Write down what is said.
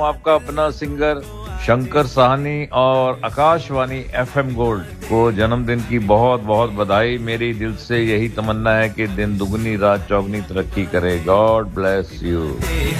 आपका अपना सिंगर शंकर साहनी और आकाशवाणी एफएम गोल्ड को जन्मदिन की बहुत बहुत बधाई। मेरी दिल से यही तमन्ना है कि दिन दुगनी रात चौगनी तरक्की करे। God bless you.